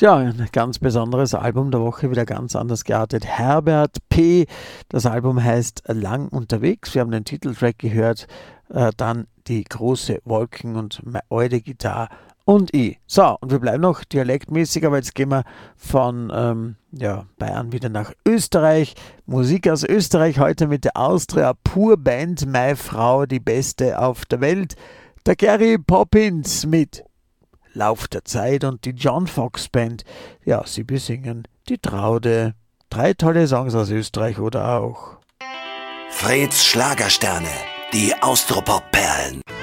Ja, ein ganz besonderes Album der Woche, wieder ganz anders geartet. Herbert P. Das Album heißt Lang unterwegs. Wir haben den Titeltrack gehört, dann die große Wolken und meine alte Gitarre und ich. So, und wir bleiben noch dialektmäßig, aber jetzt gehen wir von Bayern wieder nach Österreich. Musik aus Österreich heute mit der Austria Pur Band, meine Frau, die beste auf der Welt. Der Gary Poppins mit Lauf der Zeit und die John Fox Band, ja, sie besingen die Traude. 3 tolle Songs aus Österreich oder auch Freds Schlagersterne, die Austropop-Perlen.